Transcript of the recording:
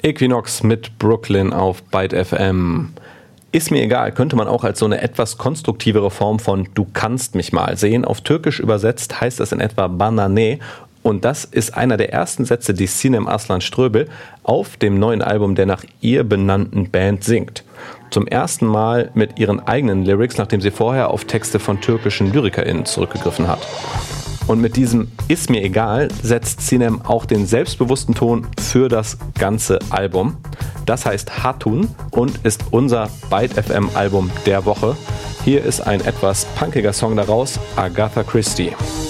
Equinox mit Brooklyn auf Byte FM. Ist mir egal, könnte man auch als so eine etwas konstruktivere Form von Du kannst mich mal sehen. Auf Türkisch übersetzt heißt das in etwa Bana ne. Und das ist einer der ersten Sätze, die Sinem Aslan Ströbel auf dem neuen Album der nach ihr benannten Band singt. Zum ersten Mal mit ihren eigenen Lyrics, nachdem sie vorher auf Texte von türkischen LyrikerInnen zurückgegriffen hat. Und mit diesem Ist mir egal setzt Sinem auch den selbstbewussten Ton für das ganze Album. Das heißt Hatun und ist unser Byte FM Album der Woche. Hier ist ein etwas punkiger Song daraus, Agatha Christie.